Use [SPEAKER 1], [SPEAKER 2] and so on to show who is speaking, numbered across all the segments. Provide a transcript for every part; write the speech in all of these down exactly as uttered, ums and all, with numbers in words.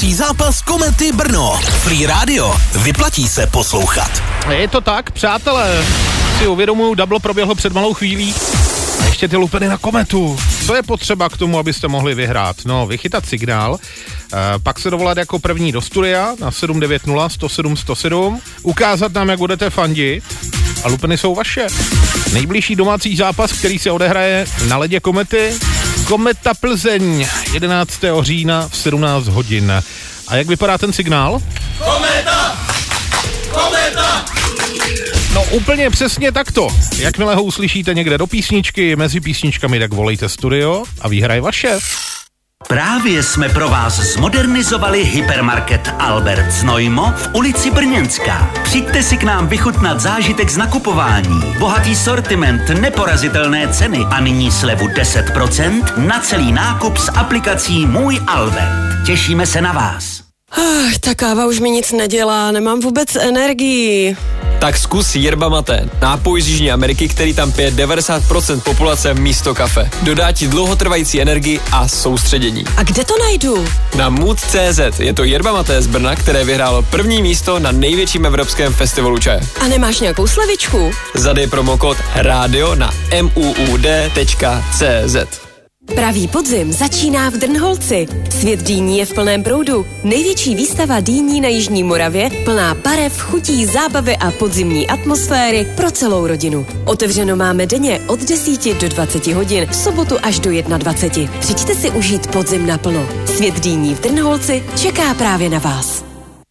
[SPEAKER 1] domácí zápas Komety Brno. Free Radio. Vyplatí se poslouchat.
[SPEAKER 2] Je to tak, přátelé. Si uvědomuju, double proběhlo před malou chvílí. A ještě ty lupeny na Kometu. Co je potřeba k tomu, abyste mohli vyhrát? No, vychytat signál, e, pak se dovolat jako první do studia na sedm devět nula sto sedm sto sedm, ukázat nám, jak budete fandit a lupeny jsou vaše. Nejbližší domácí zápas, který se odehraje na ledě Komety, Kometa Plzeň, jedenáctého října v sedmnáct hodin. A jak vypadá ten signál?
[SPEAKER 3] Kometa! Kometa!
[SPEAKER 2] No úplně přesně takto. Jakmile ho uslyšíte někde do písničky, mezi písničkami, tak volejte studio a výhra je vaše.
[SPEAKER 4] Právě jsme pro vás zmodernizovali hypermarket Albert Znojmo v ulici Brněnská. Přijďte si k nám vychutnat zážitek z nakupování, bohatý sortiment, neporazitelné ceny a nyní slevu deset procent na celý nákup s aplikací Můj Albert. Těšíme se na vás.
[SPEAKER 5] Ach, ta káva už mi nic nedělá, nemám vůbec energii.
[SPEAKER 6] Tak zkus Yerba Mate, nápoj z Jižní Ameriky, který tam pije devadesát procent populace místo kafe. Dodá ti dlouhotrvající energii a soustředění.
[SPEAKER 5] A kde to najdu?
[SPEAKER 6] Na mood tečka cé zet. Je to Yerba Mate z Brna, které vyhrálo první místo na největším evropském festivalu čaje.
[SPEAKER 5] A nemáš nějakou slevičku? Zadej
[SPEAKER 6] promokód rádio na mood tečka cé zet.
[SPEAKER 5] Pravý podzim začíná v Drnholci. Svět dýní je v plném proudu. Největší výstava dýní na Jižní Moravě, plná barev, chutí, zábavy a podzimní atmosféry pro celou rodinu. Otevřeno máme denně od deseti do dvaceti hodin, v sobotu až do dvaceti jedna. Přijďte si užít podzim naplno. Svět dýní v Drnholci čeká právě na vás.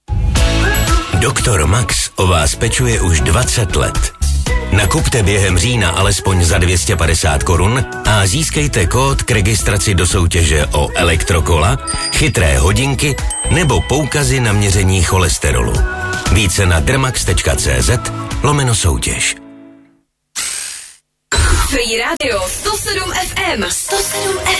[SPEAKER 7] Doktor Max o vás pečuje už dvacet let. Nakupte během října alespoň za dvě stě padesát korun a získejte kód k registraci do soutěže o elektrokola, chytré hodinky nebo poukazy na měření cholesterolu. Více na drmax tečka cé zet lomeno soutěž.
[SPEAKER 8] Free Radio sto sedm ef em. sto sedm